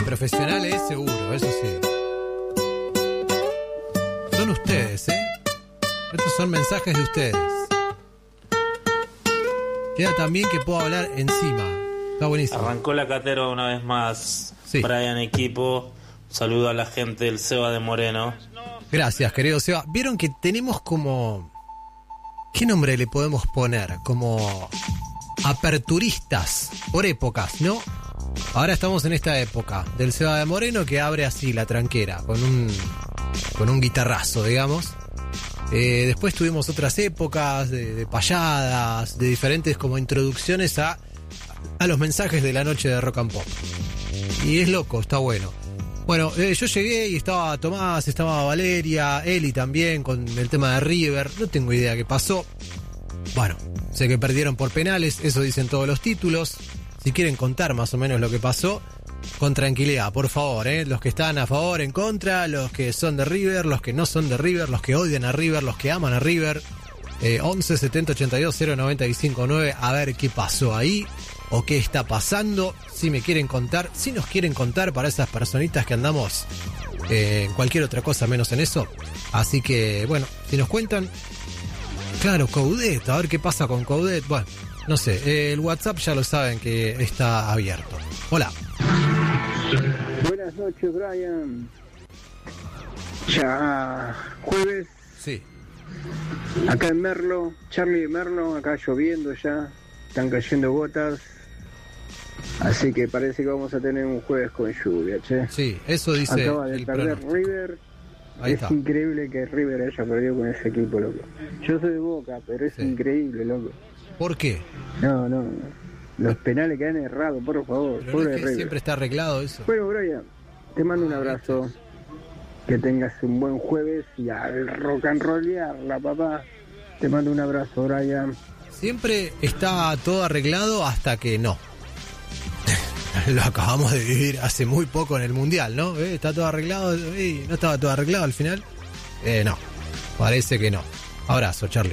profesionales, seguro, eso sí. Son ustedes, ¿eh? Estos son mensajes de ustedes. Queda también que puedo hablar encima. Está buenísimo. Arrancó la caterva una vez más. Sí. Brian, equipo. Saludo a la gente del Seba de Moreno. Gracias, querido Seba. Vieron que tenemos como... ¿Qué nombre le podemos poner? Como aperturistas por épocas, ¿no? Ahora estamos en esta época del Seba de Moreno que abre así la tranquera con un guitarrazo, digamos. Después tuvimos otras épocas de payadas, de diferentes como introducciones a los mensajes de la noche de Rock and Pop. Y es loco, está bueno. Bueno, yo llegué y estaba Tomás, estaba Valeria, Eli también con el tema de River. No tengo idea qué pasó. Bueno, sé que perdieron por penales, eso dicen todos los títulos. Si quieren contar más o menos lo que pasó, con tranquilidad, por favor, los que están a favor, en contra, los que son de River, los que no son de River, los que odian a River, los que aman a River. 11 70 82 095 9, a ver qué pasó ahí o qué está pasando. Si me quieren contar, si nos quieren contar, para esas personitas que andamos en cualquier otra cosa menos en eso. Así que, bueno, si nos cuentan. Claro, Coudet, a ver qué pasa con Coudet. Bueno, no sé, el WhatsApp ya lo saben que está abierto. Hola. Buenas noches, Brian. Ya jueves. Sí. Acá en Merlo, Charlie de Merlo, acá lloviendo ya, están cayendo gotas. Así que parece que vamos a tener un jueves con lluvia, che. Sí, eso dice. Acaba de perder pronóstico. River. Ahí es está. increíble que River haya perdido con ese equipo, loco. Yo soy de Boca, pero es increíble, loco. ¿Por qué? No. Los penales que han errado, por favor. Pero Pobre no es que River. siempre está arreglado eso. Bueno, Brian, te mando un abrazo. Que tengas un buen jueves y al rock and rollearla, papá. Te mando un abrazo, Brian. Siempre está todo arreglado hasta que no. Lo acabamos de vivir hace muy poco en el Mundial, ¿no? Está todo arreglado. ¿No estaba todo arreglado al final? No, parece que no. Abrazo, Charlie.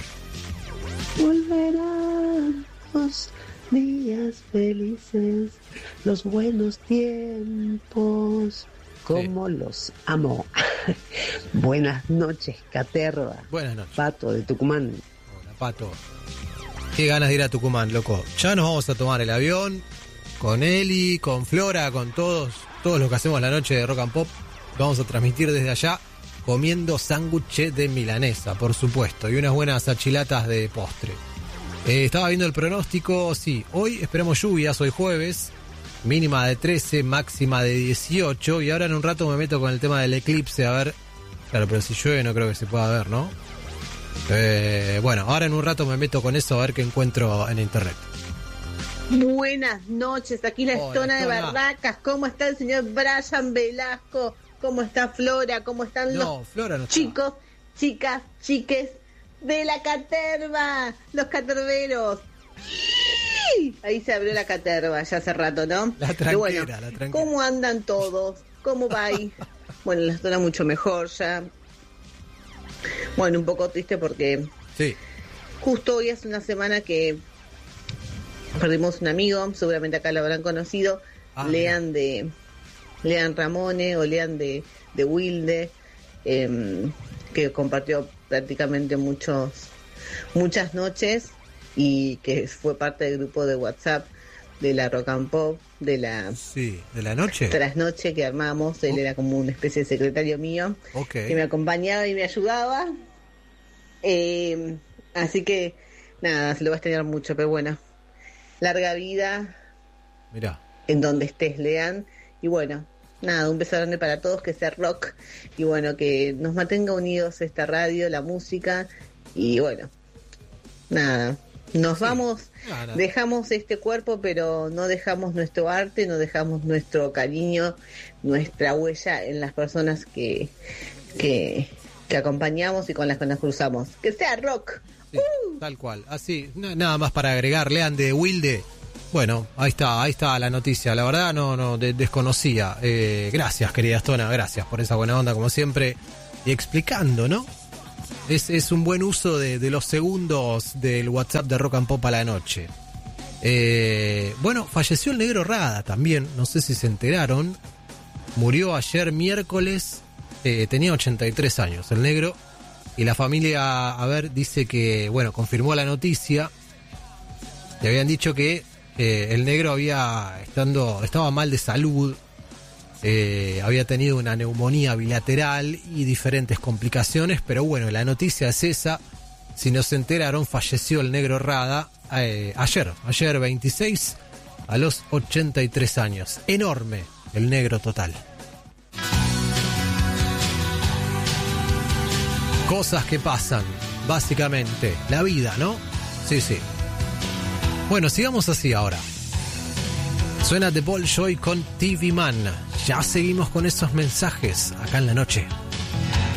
Volverán los días felices, los buenos tiempos, como los amo. Buenas noches, Caterva. Buenas noches. Pato de Tucumán. Hola, Pato. Qué ganas de ir a Tucumán, loco. Ya nos vamos a tomar el avión con Eli, con Flora, con todos los que hacemos la noche de Rock and Pop. Vamos a transmitir desde allá comiendo sándwiches de milanesa, por supuesto, y unas buenas achilatas de postre. Estaba viendo el pronóstico, sí, hoy esperamos lluvias, hoy jueves, mínima de 13, máxima de 18, y ahora en un rato me meto con el tema del eclipse, a ver, claro, pero si llueve no creo que se pueda ver, ¿no? Bueno, ahora en un rato me meto con eso a ver qué encuentro en internet. Buenas noches, aquí la Hola, Estona de Estona. Barracas. ¿Cómo está el señor Brian Velasco? ¿Cómo está Flora? ¿Cómo están los Flora no está. chicos, chicas, chiques de la caterva? Los caterveros. Ahí se abrió la caterva ya hace rato, ¿no? La Y tranquera, bueno, la tranquera. ¿cómo andan todos? ¿Cómo va ahí? Bueno, la Estona mucho mejor ya. Bueno, un poco triste porque Sí. justo hoy hace una semana que perdimos un amigo, seguramente acá lo habrán conocido, Lean Ramone o Lean de Wilde, que compartió prácticamente muchas noches y que fue parte del grupo de WhatsApp de la Rock and Pop, de la noche trasnoche que armamos. Él era como una especie de secretario mío, Okay. que me acompañaba y me ayudaba. Así que nada, se lo va a extrañar mucho, pero bueno, larga vida. Mirá. En donde estés, Lean. Y bueno, nada, un beso grande para todos, que sea rock. Y bueno, que nos mantenga unidos esta radio, la música. Y bueno, nada, nos vamos, dejamos este cuerpo, pero no dejamos nuestro arte, no dejamos nuestro cariño, nuestra huella en las personas que acompañamos y con las que nos cruzamos. Que sea rock. Sí, tal cual. Así, nada más para agregar, Lean de Wilde. Bueno, ahí está la noticia. La verdad no desconocía. Gracias, querida Estona, gracias por esa buena onda como siempre. Y explicando, ¿no? Es un buen uso de los segundos del WhatsApp de Rock and Pop a la noche. Bueno, falleció el Negro Rada también, no sé si se enteraron. Murió ayer miércoles, tenía 83 años el negro, y la familia, dice que, confirmó la noticia. Le habían dicho que el negro estaba mal de salud, había tenido una neumonía bilateral y diferentes complicaciones, pero la noticia es esa. Si no se enteraron, falleció el negro Rada ayer 26, a los 83 años. Enorme el negro total. Cosas que pasan, básicamente. La vida, ¿no? Sí. Bueno, sigamos así ahora. Suena The Bolshoi con TV Man. Ya seguimos con esos mensajes acá en la noche.